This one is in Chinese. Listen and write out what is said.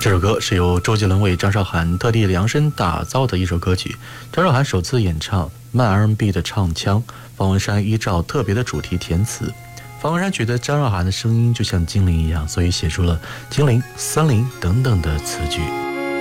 这首歌是由周杰伦为张韶涵特地量身打造的一首歌曲。张韶涵首次演唱慢 R&B 的唱腔，方文山依照特别的主题填词。方文山觉得张韶涵的声音就像精灵一样，所以写出了精灵、森林等等的词句。